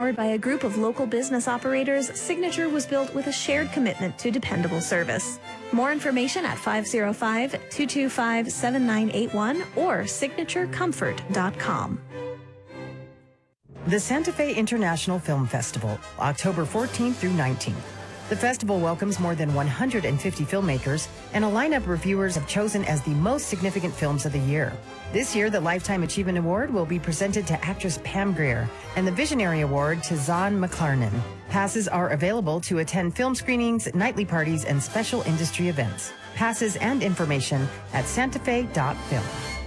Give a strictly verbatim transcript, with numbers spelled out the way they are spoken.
Powered by a group of local business operators, Signature was built with a shared commitment to dependable service. More information at five oh five, two two five, seven nine eight one or signature comfort dot com. The Santa Fe International Film Festival, October fourteenth through nineteenth. The festival welcomes more than one hundred fifty filmmakers, and a lineup reviewers have chosen as the most significant films of the year. This year, the Lifetime Achievement Award will be presented to actress Pam Grier and the Visionary Award to Zahn McClarnon. Passes are available to attend film screenings, nightly parties, and special industry events. Passes and information at santa fe dot film.